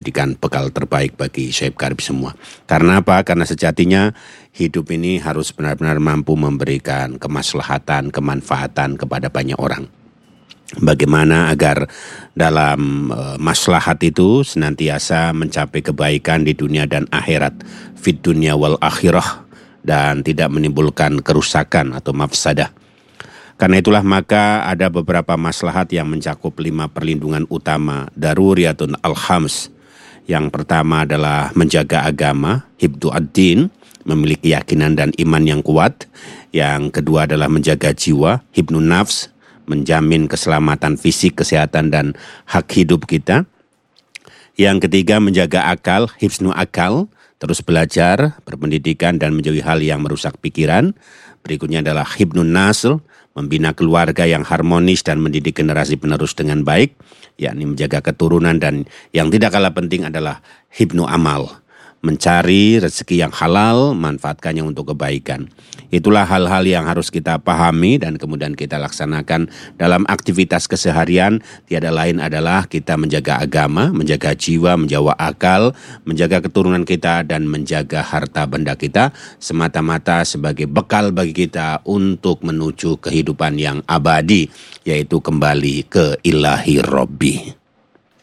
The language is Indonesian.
menjadikan bekal terbaik bagi Syekh Karib semua. Karena apa? Karena sejatinya hidup ini harus benar-benar mampu memberikan kemaslahatan, kemanfaatan kepada banyak orang. Bagaimana agar dalam maslahat itu senantiasa mencapai kebaikan di dunia dan akhirat, fid dunya wal akhirah, dan tidak menimbulkan kerusakan atau mafsadah. Karena itulah maka ada beberapa maslahat yang mencakup 5 perlindungan utama, daruriyatun al-khams. Yang pertama adalah menjaga agama, hibdu ad-din, memiliki keyakinan dan iman yang kuat. Yang kedua adalah menjaga jiwa, hibnu nafs, menjamin keselamatan fisik, kesehatan dan hak hidup kita. Yang ketiga menjaga akal, hifznu akal, terus belajar, berpendidikan dan menjauhi hal yang merusak pikiran. Berikutnya adalah hibnun nasl, membina keluarga yang harmonis dan mendidik generasi penerus dengan baik, yakni menjaga keturunan, dan yang tidak kalah penting adalah hibnu amal, mencari rezeki yang halal, manfaatkannya untuk kebaikan. Itulah hal-hal yang harus kita pahami dan kemudian kita laksanakan dalam aktivitas keseharian. Tiada lain adalah kita menjaga agama, menjaga jiwa, menjaga akal, menjaga keturunan kita dan menjaga harta benda kita semata-mata sebagai bekal bagi kita untuk menuju kehidupan yang abadi, yaitu kembali ke ilahi Rabbi.